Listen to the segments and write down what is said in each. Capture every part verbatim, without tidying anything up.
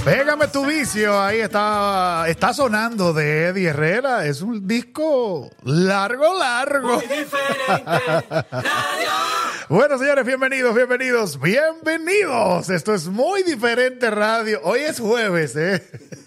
Pégame tu vicio, ahí está, está sonando de Eddie Herrera. Es un disco largo, largo. Muy diferente. Bueno, señores, bienvenidos, bienvenidos, bienvenidos. Esto es Muy Diferente Radio. Hoy es jueves, ¿eh?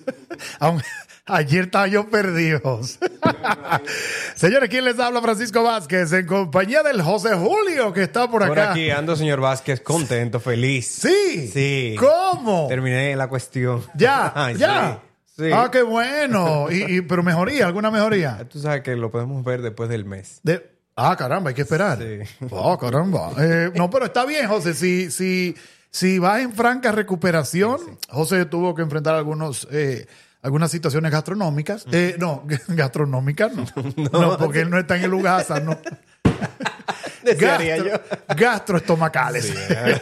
Ayer estaba yo perdidos. Señores, ¿quién les habla? Francisco Vázquez, en compañía del José Julio, que está por acá. Por aquí ando, señor Vázquez, contento, feliz. Sí. Sí. ¿Cómo? Terminé la cuestión. Ya, Ay, ya. Sí. Sí. Ah, qué bueno. Y, y, pero mejoría, ¿alguna mejoría? Tú sabes que lo podemos ver después del mes. De... Ah, caramba, hay que esperar. Sí. Oh, caramba. Eh, no, pero está bien, José. Si, si, si vas en franca recuperación, sí, sí. José tuvo que enfrentar algunos... Eh, algunas situaciones gastronómicas. Eh, no, gastronómicas no. No, no porque sí. Él no está en el Ugasa, no. Desearía Gastro, yo. Gastroestomacales. Sí,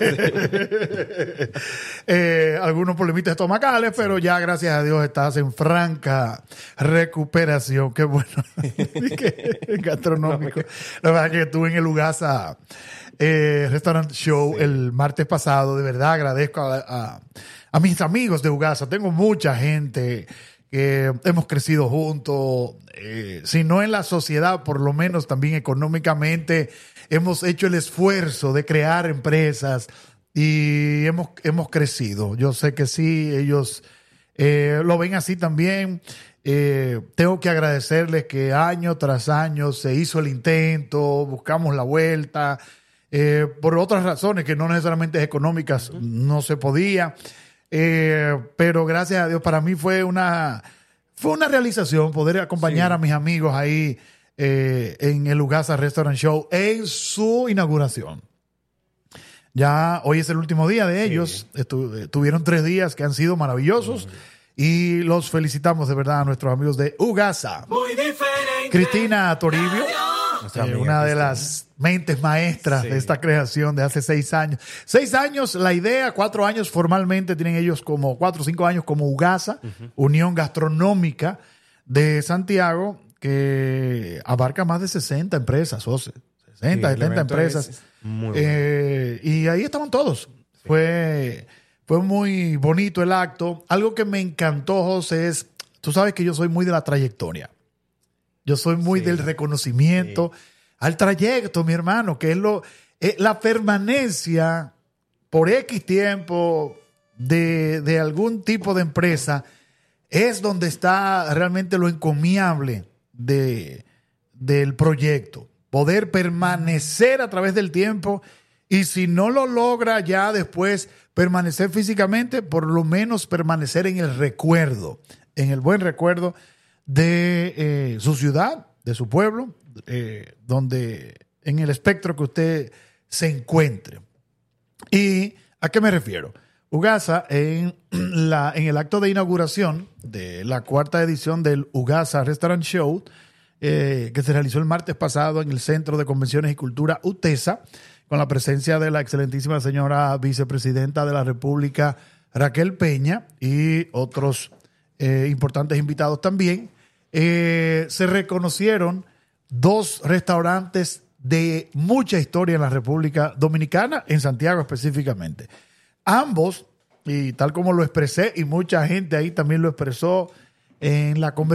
eh. eh, algunos problemitas estomacales, sí. Pero ya, gracias a Dios, estás en franca recuperación. Qué bueno. Gastronómico. La verdad que estuve en el Ugasa eh, Restaurant Show sí. El martes pasado. De verdad, agradezco a... a A mis amigos de Ugasa, tengo mucha gente que hemos crecido juntos, eh, si no en la sociedad, por lo menos también económicamente, hemos hecho el esfuerzo de crear empresas y hemos, hemos crecido. Yo sé que sí, ellos eh, lo ven así también. Eh, tengo que agradecerles que año tras año se hizo el intento, buscamos la vuelta, eh, por otras razones que no necesariamente económicas, no se podía. Eh, pero gracias a Dios para mí fue una fue una realización poder acompañar sí. a mis amigos ahí eh, en el Ugasa Restaurant Show en su inauguración. Ya hoy es el último día de ellos. Sí. Estu- tuvieron tres días que han sido maravillosos. Uh-huh. Y los felicitamos de verdad a nuestros amigos de Ugasa. Muy diferente. Cristina Toribio, eh, una de las mentes maestras sí. de esta creación de hace seis años. Seis años la idea, cuatro años formalmente tienen ellos como, cuatro o cinco años como Ugasa, uh-huh. Unión Gastronómica de Santiago, que abarca más de sesenta empresas, o sesenta, sí, setenta empresas. Muy bueno. eh, y ahí estaban todos. Sí. Fue... Fue muy bonito el acto. Algo que me encantó, José, es... Tú sabes que yo soy muy de la trayectoria. Yo soy muy sí, del reconocimiento sí. al trayecto, mi hermano, que es lo es la permanencia por X tiempo de, de algún tipo de empresa. Es donde está realmente lo encomiable de, del proyecto. Poder permanecer a través del tiempo y si no lo logra ya después... permanecer físicamente, por lo menos permanecer en el recuerdo, en el buen recuerdo de eh, su ciudad, de su pueblo, eh, donde en el espectro que usted se encuentre. ¿Y a qué me refiero? Ugasa, en, la, en el acto de inauguración de la cuarta edición del Ugasa Restaurant Show, eh, que se realizó el martes pasado en el Centro de Convenciones y Cultura UTESA, con la presencia de la excelentísima señora vicepresidenta de la República, Raquel Peña, y otros eh, importantes invitados también, eh, se reconocieron dos restaurantes de mucha historia en la República Dominicana, en Santiago específicamente. Ambos, y tal como lo expresé, y mucha gente ahí también lo expresó en la conversación,